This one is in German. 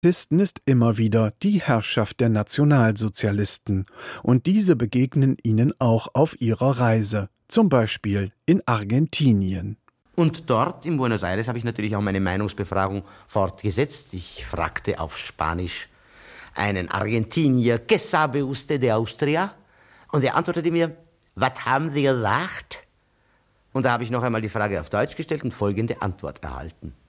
Pisten ist immer wieder die Herrschaft der Nationalsozialisten, und diese begegnen ihnen auch auf ihrer Reise, zum Beispiel in Argentinien. Und dort, in Buenos Aires, habe ich natürlich auch meine Meinungsbefragung fortgesetzt. Ich fragte auf Spanisch einen Argentinier, ¿Qué sabe usted de Austria? Und er antwortete mir, was haben Sie gesagt? Und da habe ich noch einmal die Frage auf Deutsch gestellt und folgende Antwort erhalten.